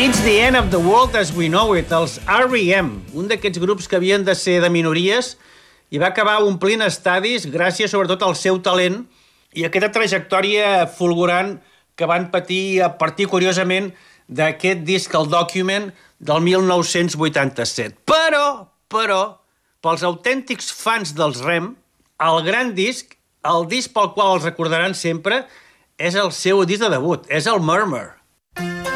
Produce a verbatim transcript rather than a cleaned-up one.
It's the end of the world as we know it, els R E M, un d'aquests grups que havien de ser de minories i va acabar omplint estadis gràcies sobretot al seu talent i aquesta trajectòria fulgurant que van patir a partir, curiosament, d'aquest disc, el Document, del mil nou-cents vuitanta-set. Però, però, pels autèntics fans dels R E M, el gran disc, el disc pel qual els recordaran sempre, és el seu disc de debut, és el Murmur.